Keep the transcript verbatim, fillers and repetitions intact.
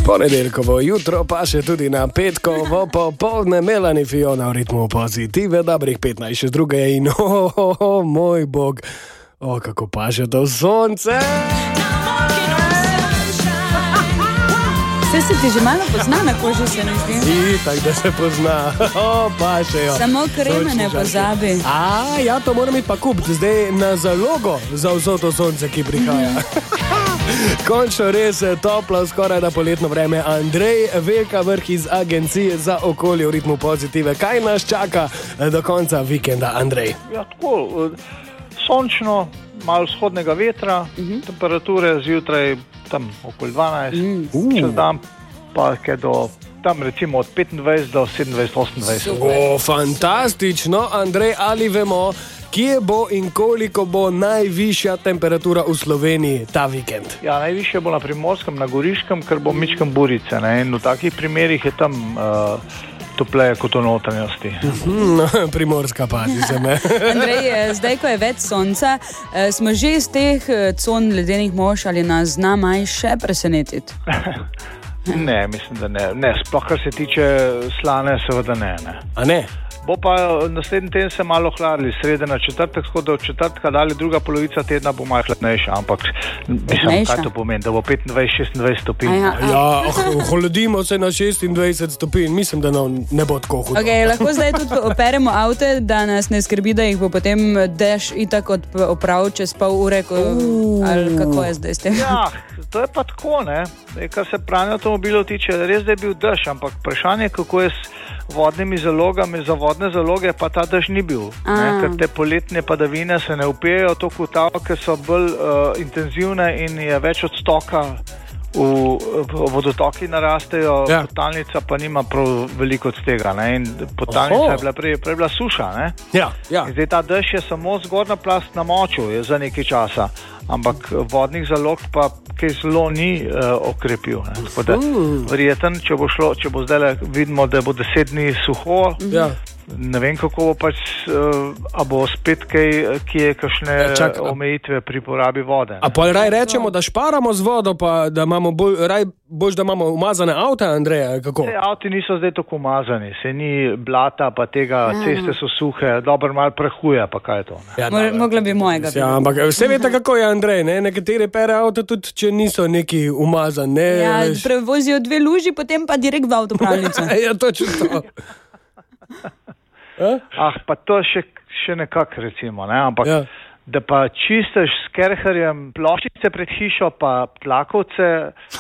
Ponedeljkovo jutro pa še tudi na petkovo popoldne. Melanie Fiona v ritmu Pozitive, dobrih petnajst še druge in oh, oh, oh, moj bog, o, kako pa že to sonce. Vse se ti že malo pozna na koži, se mi zdi. I, tak da se pozna, o, pa še jo. Samo kreme ne pozabi. A, ja, to moram iti pa kupiti zdaj na zalogo za vso to sonce, ki prihaja. Končno res toplo, skoraj na poletno vreme. Andrej, Velika Vrh iz Agencije za okolje v ritmu Pozitive. Kaj nas čaka do konca vikenda, Andrej? Ja, tako, sončno, malo vzhodnega vetra, uh-huh. Temperature zjutraj tam okoli dvanajst, uh. čez dan pa je do tam recimo od petindvajset do sedemindvajset osemindvajset. O, fantastično, Andrej, ali vemo, kje bo in koliko bo najvišja temperatura v Sloveniji ta vikend? Ja, najvišja bo na Primorskem, na Goriškem, ker bo mičkam burice, ne? In v takih primerih je tam uh, topleje kot v notranjosti. No, Primorska pazi se me. Andrej, zdaj, ko je več sonca, smo že iz teh con ledenih mož, ali nas zna maj še presenetiti? Ne, mislim, da ne. Ne, sploh kar se tiče slane, seveda ne, ne. A ne? Bo pa naslednji teden se malo hladili, srede na četrtek, skoro do četrtka, dalje druga polovica tedna bo malo hladnejša, ampak mislim, kaj to pomeni, da bo petindvajset šestindvajset stopinj. Ja, ja, hladimo se na šestindvajset stopinj, mislim, da ne bo tako hudo. Okay, lahko zdaj tudi operemo avte, da nas ne skrbi, da jih bo potem dež itak opravil čez pol ure, ko, ali kako je zdaj s tem? Ja, to je pa tako, ne, kar se pranja avtomobilov tiče, res da je bil dež, ampak vprašanje, kako je s vodnimi zalogami, za vodne zaloge pa ta dež ni bil, ne, ker te poletne padavine se ne upijejo toliko v tav, ker so bolj uh, intenzivne in je več odstoka v, v vodotoki narastejo, ja. Podtalnica pa nima prav veliko od tega, ne, in podtalnica je bila prej, prej bila suša, ne. Ja, ja. Zdaj ta dež je samo zgornja plast namočil, je za nekaj časa, ampak vodnih zalog pa kaj zelo ni uh, okrepil. Tako da verjeten, če bo šlo, če bo zdaj vidimo, da bo deset dni suho, ja. Ne vem, kako bo pač, uh, a bo spet kaj, ki je kakšne ja, omejitve pri porabi vode. A pa raj rečemo, da šparamo z vodo, pa da imamo bolj, raj boš, da imamo umazane avte, Andreja, kako? Se, avti niso zdaj tako umazani, se ni blata, pa tega, ja. Ceste so suhe, dobro malo prahuje, pa kaj je to. Ja, mogla bi mojega. Ja, ampak vse veste, kako je, Andrej, ne? Nekatere pere avto tudi, če niso neki umazani. Ne? Ja, prevozijo dve luži, potem pa direkt v avtopravnico. Ja, točno to. Ah, pa to še, še nekako recimo, ne, ampak ja. Da pa čisteš s kerherjem ploščice pred hišo, pa tlakovce,